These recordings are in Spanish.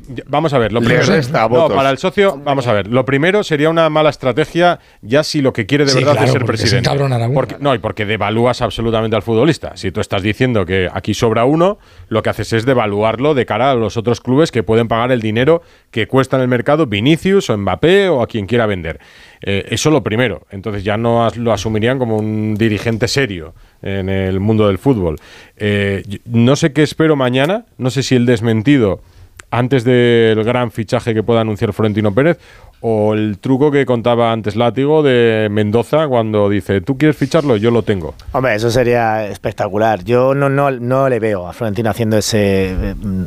vamos a ver, lo primero, para el socio, vamos a ver, lo primero sería una mala estrategia ya si lo que quiere de verdad es ser presidente. Porque devalúas absolutamente al futbolista. Si tú estás diciendo que aquí sobra uno, lo que haces es devaluarlo de cara a los otros clubes que pueden pagar el dinero que cuesta en el mercado Vinicius o Mbappé o a quien quiera vender. Eso lo primero. Entonces ya no lo asumirían como un dirigente serio en el mundo del fútbol. No sé qué espero mañana, no sé si el desmentido antes del gran fichaje que pueda anunciar Florentino Pérez o el truco que contaba antes Látigo de Mendoza cuando dice, ¿tú quieres ficharlo? Yo lo tengo. Hombre, eso sería espectacular. Yo no le veo a Florentino haciendo ese...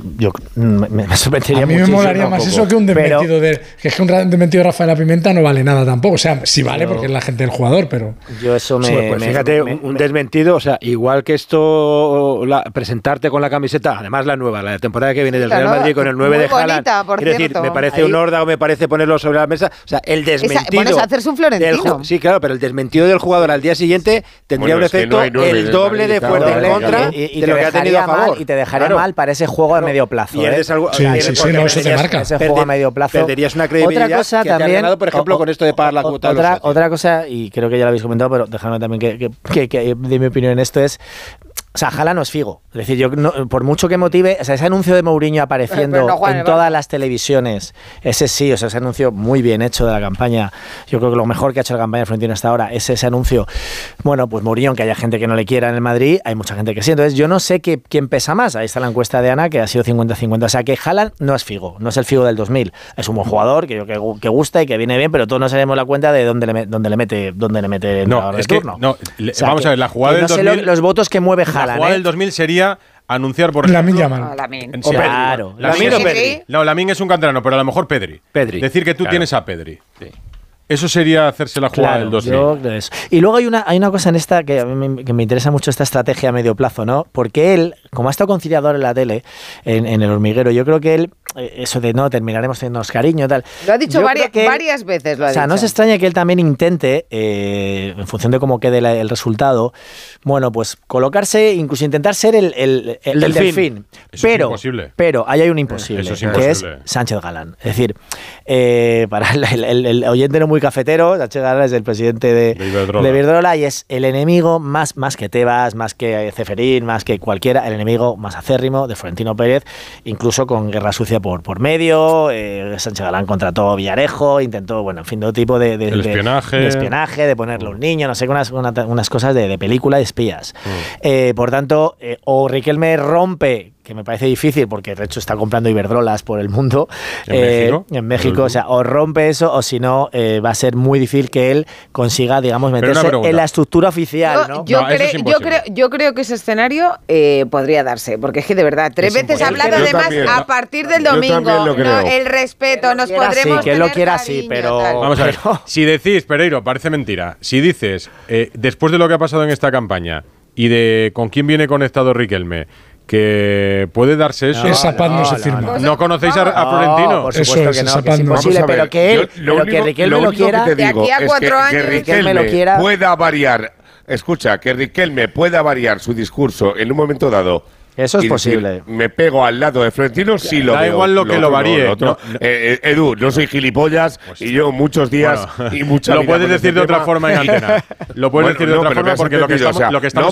me sorprendería muchísimo. A mí me molaría más eso que un desmentido que es que un desmentido de Rafael Pimenta no vale nada tampoco. O sea, sí vale porque es la gente del jugador, pero... Yo eso fíjate, un desmentido, o sea, igual que esto, presentarte con la camiseta, además la nueva, la temporada que viene del Real Madrid con el 9 de Haaland. Quiero decir, me parece un horda o me parece ponerlo sobre la mesa. O sea, el desmentido. Bueno, es hacerse un Florentino. Sí, claro, pero el desmentido del jugador al día siguiente tendría un efecto el doble de fuerte en contra de lo que ha tenido a favor. Y te dejaría mal para ese juego a medio plazo. Eso te marca. Ese juego a medio plazo. Perderías una credibilidad otra cosa que también, te ha ganado, por ejemplo, con esto de pagar la cuota. Otra cosa, y creo que ya lo habéis comentado, pero dejadme también que dé mi opinión en esto, es... O sea, Haaland no es Figo. Es decir, yo por mucho que motive, o sea, ese anuncio de Mourinho apareciendo en todas las televisiones, ese sí, o sea, ese anuncio muy bien hecho de la campaña. Yo creo que lo mejor que ha hecho la campaña de Florentino hasta ahora es ese anuncio. Bueno, pues Mourinho, aunque haya gente que no le quiera en el Madrid, hay mucha gente que sí. Entonces, yo no sé quién pesa más. Ahí está la encuesta de Ana, que ha sido 50-50. O sea, que Haaland no es Figo, no es el Figo del 2000. Es un buen jugador, que gusta y que viene bien, pero todos nos haremos la cuenta de dónde le mete no, es que, no, o sea, vamos a ver, la jugada del 2000... No sé los votos que mueve Haaland. La jugada del 2000 sería anunciar, por ejemplo... Lamine. Claro. Lamine o Pedri. No, Lamine es un canterano, pero a lo mejor Pedri. Decir que tú tienes a Pedri. Sí. Eso sería hacerse la jugada del 2000. Yo creo eso. Y luego hay una cosa en esta que me interesa mucho, esta estrategia a medio plazo, ¿no? Porque él, como ha estado conciliador en la tele, en El Hormiguero, yo creo que él, eso de no, terminaremos teniéndonos cariño, tal. Lo ha dicho varias veces. O sea, no se extraña que él también intente, en función de cómo quede el resultado, bueno, pues colocarse, incluso intentar ser el delfín. Pero ahí hay un imposible, que es Sánchez Galán. Es decir, para el oyente no muy cafetero, Sánchez Galán es el presidente de Iberdrola y es el enemigo más que Tebas, más que Ceferín, más que cualquiera, el enemigo más acérrimo de Florentino Pérez, incluso con guerra sucia por medio. Sánchez Galán contrató Villarejo, intentó, bueno, en fin, todo tipo de espionaje, de ponerle a un niño, no sé, unas cosas de película de espías. Por tanto, o Riquelme rompe, que me parece difícil porque de hecho está comprando Iberdrolas por el mundo en México, o sea, o rompe eso o si no va a ser muy difícil que él consiga, digamos, meterse en la estructura oficial, ¿no? Yo creo que ese escenario podría darse, porque es que de verdad, 3 veces ha hablado además a partir del domingo, el respeto, nos podremos que él lo quiera así, pero vamos a ver, si decís, Pereiro, parece mentira, si dices, después de lo que ha pasado en esta campaña y de con quién viene conectado Riquelme, que puede darse eso. Esa paz no se firma. ¿No conocéis a Florentino? Por supuesto que no, que es imposible, pero que Riquelme lo quiera. De aquí a 4 años. Que Riquelme pueda variar. Escucha, que Riquelme pueda variar su discurso en un momento dado. Eso es posible. Me pego al lado de Florentino, sí lo veo. Da igual lo que lo varíe. Edu, no soy gilipollas y yo muchos días y muchas lo puedes decir de otra forma en antena. Lo puedes decir de otra forma porque lo que estamos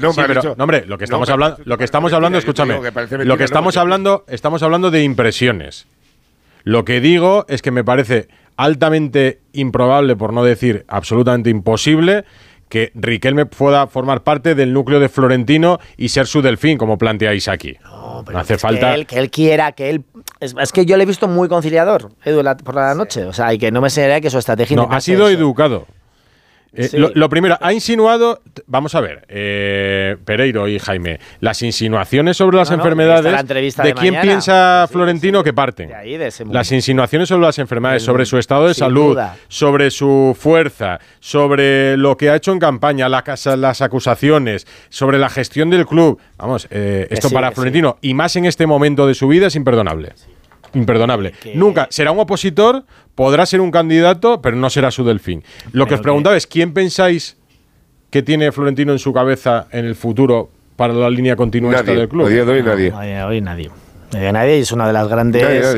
hablando, escúchame. Lo que estamos hablando de impresiones. Lo que digo es que me parece altamente improbable, por no decir absolutamente imposible, que Riquelme pueda formar parte del núcleo de Florentino y ser su delfín, como planteáis aquí. No, pero hace falta que él quiera, que él... Es que yo le he visto muy conciliador, Edu, por la noche. O sea, y que no me sería que su estrategia... No, ha sido educado. Lo primero, ha insinuado, vamos a ver, Pereiro y Jaime, las insinuaciones sobre las enfermedades, ¿de quién piensa Florentino que parten? Las insinuaciones sobre las enfermedades, sobre su estado de salud, sobre su fuerza, sobre lo que ha hecho en campaña, las acusaciones, sobre la gestión del club. Vamos, esto para Florentino, y más en este momento de su vida, es imperdonable. Imperdonable. Nunca será un opositor, podrá ser un candidato, pero no será su delfín. Lo que os preguntaba es, ¿quién pensáis que tiene Florentino en su cabeza en el futuro para la línea continuista del club? Hoy nadie. Nadie, es una de las grandes